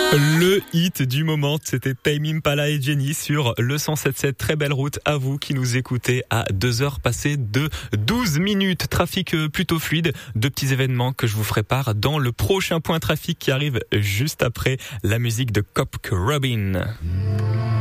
Le hit du moment, c'était Tame Impala et Jenny sur le 107.7. Très belle route à vous qui nous écoutez à 2h passées de 12 minutes. Trafic plutôt fluide. Deux petits événements que je vous ferai part dans le prochain point trafic qui arrive juste après la musique de Cop Robin.